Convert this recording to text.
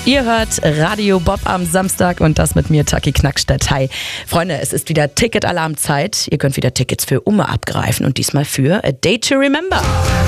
Ihr hört Radio Bob am Samstag und das mit mir, Taki Knackstedt. Hi. Freunde, es ist wieder Ticket-Alarm-Zeit. Ihr könnt wieder Tickets für Umme abgreifen und diesmal für A Day to Remember.